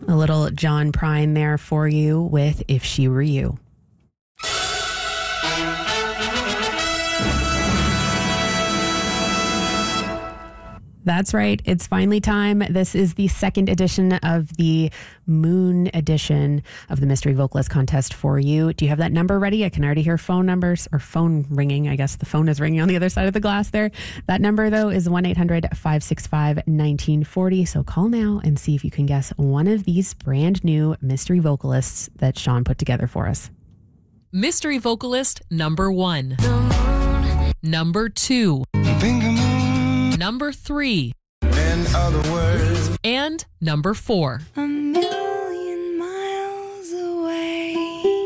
A little John Prine there for you with If She Were You. That's right. It's finally time. This is the second edition of the Moon edition of the Mystery Vocalist Contest for you. Do you have that number ready? I can already hear phone numbers or phone ringing. I guess the phone is ringing on the other side of the glass there. That number, though, is 1-800-565-1940. So call now and see if you can guess one of these brand new mystery vocalists that Sean put together for us. Mystery vocalist number 1. Number 2. Number 3. In other words. And number 4. A million miles away.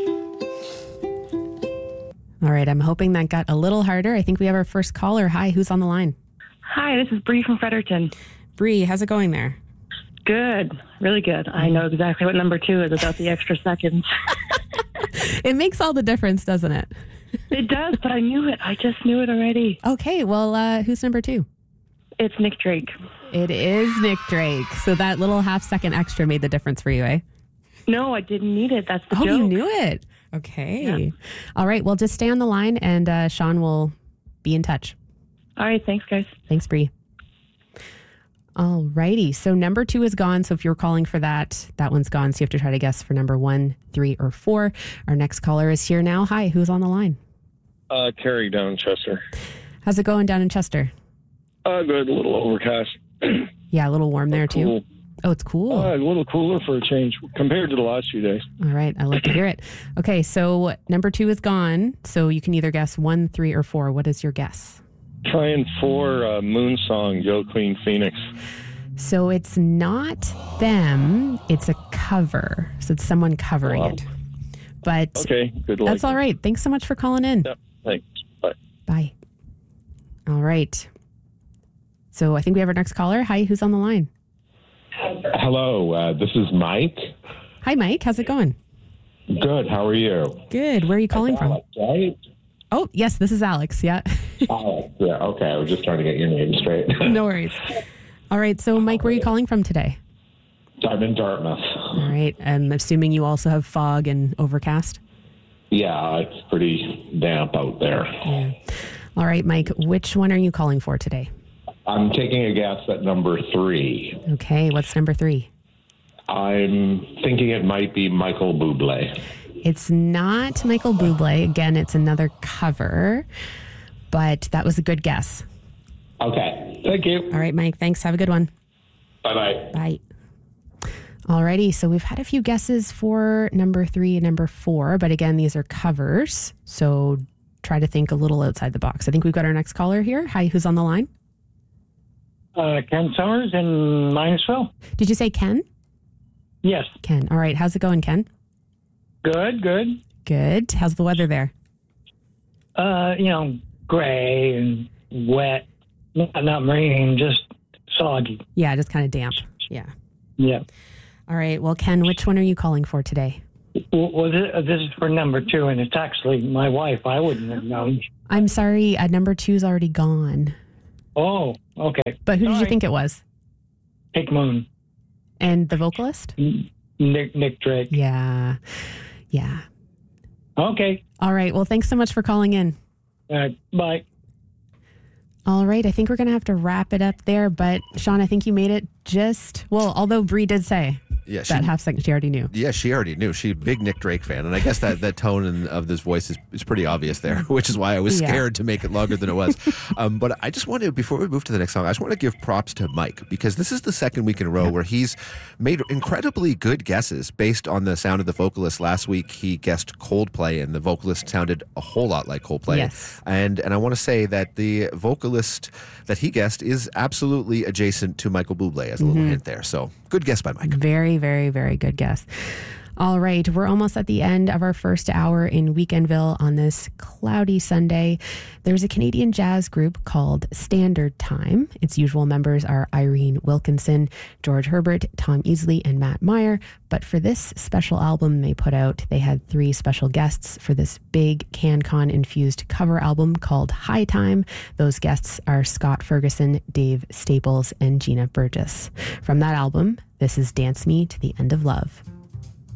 All right, I'm hoping that got a little harder. I think we have our first caller. Hi, who's on the line? Hi, this is Bree from Fredericton. Bree, how's it going there? Good, really good. I know exactly what number 2 is about the extra seconds. It makes all the difference, doesn't it? It does, but I knew it. I just knew it already. Okay, well, who's number 2? It's Nick Drake. It is Nick Drake. So that little half-second extra made the difference for you, eh? No, I didn't need it. That's the joke. Oh, you knew it. Okay. Yeah. All right, well, just stay on the line, and Sean will be in touch. All right, thanks, guys. Thanks, Bree. All righty. So number 2 is gone. So if you're calling for that one's gone. So you have to try to guess for number 1, 3, or 4. Our next caller is here now. Hi, who's on the line? Carrie down in Chester. How's it going down in Chester? Good. A little overcast. Yeah, a little warm there too. Cool. Oh, it's cool. A little cooler for a change compared to the last few days. All right. I love to hear it. Okay. So number 2 is gone. So you can either guess 1, 3, or 4. What is your guess? Trying for Moon Song, Joe Queen Phoenix. So it's not them. It's a cover. So it's someone covering it. But okay, good luck. That's all right. Thanks so much for calling in. Yep, thanks. Bye. Bye. All right. So I think we have our next caller. Hi, who's on the line? Hello, this is Mike. Hi, Mike. How's it going? Good. How are you? Good. Where are you calling from? Alex, right? Oh, yes, this is Alex. Yeah. Alex. Yeah. Okay. I was just trying to get your name straight. No worries. All right. So, Mike, where are you calling from today? I'm in Dartmouth. All right. I'm assuming you also have fog and overcast. Yeah, it's pretty damp out there. Yeah. All right, Mike. Which one are you calling for today? I'm taking a guess at number 3. Okay. What's number 3? I'm thinking it might be Michael Bublé. It's not Michael Bublé. Again, it's another cover, but that was a good guess. Okay. Thank you. All right, Mike. Thanks. Have a good one. Bye-bye. Bye. Alrighty, so we've had a few guesses for number 3 and number 4, but again, these are covers, so try to think a little outside the box. I think we've got our next caller here. Hi, who's on the line? Ken Summers in Minesville. Did you say Ken? Yes. Ken. All right, how's it going, Ken? Good. Good. How's the weather there? Gray and wet. Not raining, just soggy. Yeah, just kind of damp. Yeah. Yeah. All right, well, Ken, which one are you calling for today? Well, this is for number 2, and it's actually my wife. I wouldn't have known. I'm sorry, number 2's already gone. Oh, okay. But who did you think it was? Pink Moon. And the vocalist? Nick Drake. Yeah. Okay. All right, well, thanks so much for calling in. All right, bye. All right, I think we're going to have to wrap it up there, but Sean, I think you made it although Bree did say that half second she already knew. Yeah, she already knew. She's a big Nick Drake fan, and I guess that tone of this voice is pretty obvious there, which is why I was scared to make it longer than it was. But I just wanted, before we move to the next song, I just want to give props to Mike, because this is the second week in a row where he's made incredibly good guesses based on the sound of the vocalist. Last week, he guessed Coldplay, and the vocalist sounded a whole lot like Coldplay. Yes. And I want to say that the vocalist that he guessed is absolutely adjacent to Michael Bublé, as a little hint there. So good guess by Mike. Very, very, very good guess. All right, we're almost at the end of our first hour in Weekendville on this cloudy Sunday. There's a Canadian jazz group called Standard Time. Its usual members are Irene Wilkinson, George Herbert, Tom Easley, and Matt Meyer. But for this special album they put out, they had 3 special guests for this big CanCon-infused cover album called High Time. Those guests are Scott Ferguson, Dave Staples, and Gina Burgess. From that album, this is Dance Me to the End of Love.